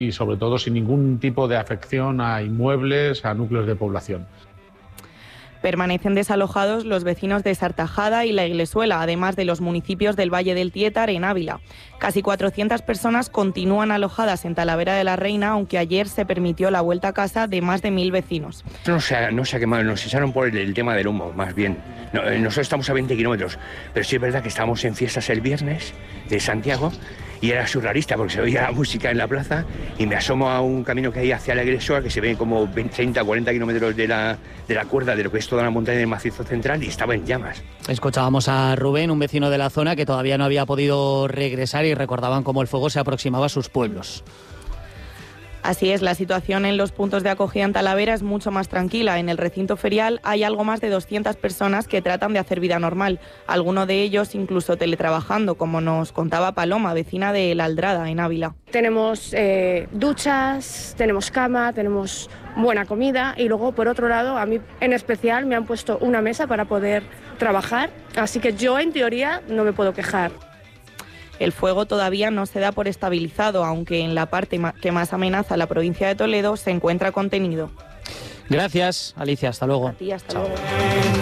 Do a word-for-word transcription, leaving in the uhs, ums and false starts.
y sobre todo sin ningún tipo de afección a inmuebles, a núcleos de población. Permanecen desalojados los vecinos de Sartajada y La Iglesuela, además de los municipios del Valle del Tiétar en Ávila. Casi cuatrocientas personas continúan alojadas en Talavera de la Reina, aunque ayer se permitió la vuelta a casa de más de mil vecinos. No se ha, no se ha quemado, nos echaron por el, el tema del humo, más bien. No, nosotros estamos a veinte kilómetros, pero sí es verdad que estábamos en fiestas el viernes de Santiago y era surrealista porque se oía la música en la plaza y me asomo a un camino que hay hacia La Iglesia, que se ve como veinte, treinta, cuarenta kilómetros de la, de la cuerda de lo que es toda la montaña del macizo central y estaba en llamas. Escuchábamos a Rubén, un vecino de la zona que todavía no había podido regresar, y recordaban cómo el fuego se aproximaba a sus pueblos. Así es, la situación en los puntos de acogida en Talavera es mucho más tranquila. En el recinto ferial hay algo más de doscientas personas que tratan de hacer vida normal, algunos de ellos incluso teletrabajando, como nos contaba Paloma, vecina de La Aldrada, en Ávila. Tenemos eh, duchas, tenemos cama, tenemos buena comida y luego, por otro lado, a mí en especial me han puesto una mesa para poder trabajar, así que yo en teoría no me puedo quejar. El fuego todavía no se da por estabilizado, aunque en la parte que más amenaza la provincia de Toledo se encuentra contenido. Gracias, Alicia. Hasta luego. A ti, hasta Chao. luego.